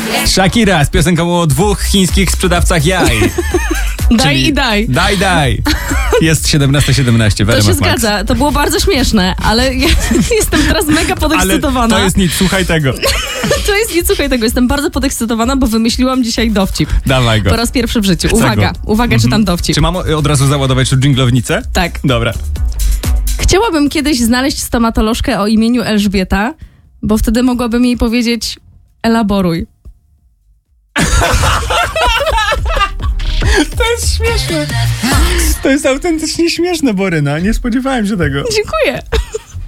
Shakira z piosenką o 2 chińskich sprzedawcach jaj. Daj i daj. Daj. Jest 17:17. To się zgadza, to było bardzo śmieszne, ale ja jestem teraz mega podekscytowana. Ale to jest nic, słuchaj tego. To jest nic, słuchaj tego. Jestem bardzo podekscytowana, bo wymyśliłam dzisiaj dowcip. Dawaj go. Po raz pierwszy w życiu. Chcę Uwaga, czytam dowcip. Czy mam od razu załadować tu dżinglownicę? Tak. Dobra. Chciałabym kiedyś znaleźć stomatolożkę o imieniu Elżbieta, bo wtedy mogłabym jej powiedzieć elaboruj. To jest śmieszne. To jest autentycznie śmieszne, Boryna. Nie spodziewałem się tego. Dziękuję.